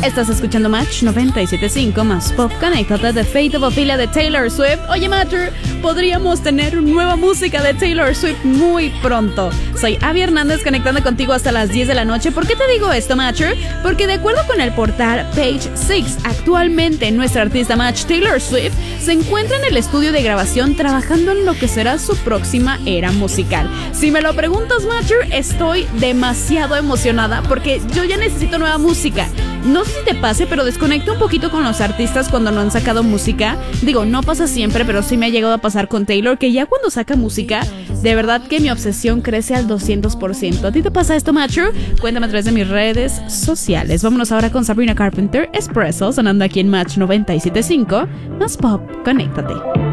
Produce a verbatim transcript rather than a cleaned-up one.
Estás escuchando Match noventa y siete punto cinco más Pop. Conéctate de Fate of Ophelia de Taylor Swift. Oye, Matcher, podríamos tener nueva música de Taylor Swift muy pronto. Soy Abby Hernández, conectando contigo hasta las diez de la noche. ¿Por qué te digo esto, Matcher? Porque de acuerdo con el portal Page Six, actualmente nuestra artista Match, Taylor Swift, se encuentra en el estudio de grabación trabajando en lo que será su próxima era musical. Si me lo preguntas, Matcher, estoy demasiado emocionada porque yo ya necesito nueva música. No sé si te pase, pero desconecto un poquito con los artistas cuando no han sacado música. Digo, no pasa siempre, pero sí me ha llegado a pasar con Taylor, que ya cuando saca música, de verdad que mi obsesión crece al doscientos por ciento. ¿A ti te pasa esto, Matcher? Cuéntame a través de mis redes sociales. Vámonos ahora con Sabrina Carpenter, Espresso, sonando aquí en Match noventa y siete punto cinco. Más Pop, conéctate.